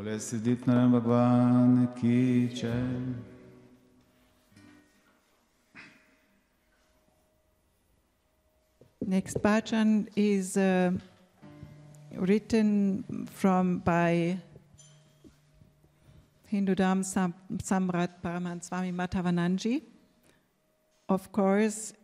बोले सिद्धित नारायण भगवान की जय। Next bhajan is written by Hindu Dham Samrat Paramahansa Swami Madhavananji, of course,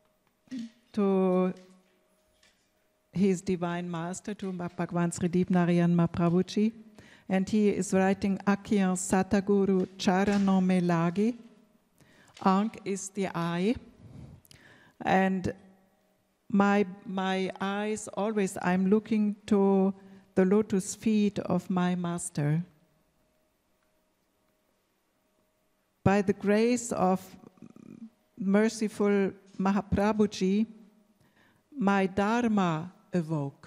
to his divine master, to Bhagwan Sri Deep Narayan Mahaprabhuji, and he is writing Akhiyan Sataguru Charanon mein lagi. Ankh is the eye, and my eyes always, I'm looking to the lotus feet of my master. By the grace of merciful Mahaprabhuji, my dharma awoke.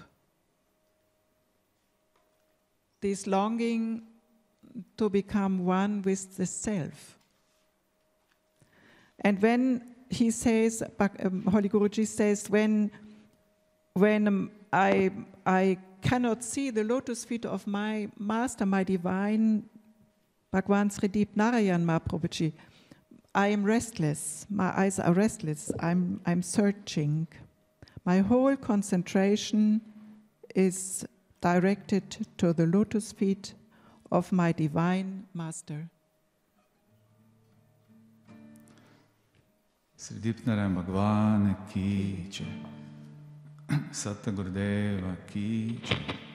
This longing to become one with the self. And when he says, Holy Guruji says, when I cannot see the lotus feet of my master, my divine Bhagwan Sri Deep Narayan Mahaprabhuji, I am restless. My eyes are restless. I'm searching. My whole concentration is directed to the lotus feet of my divine master. Sri Deep Narayan Bhagwan ki jai. Satya Gurudeva ki jai.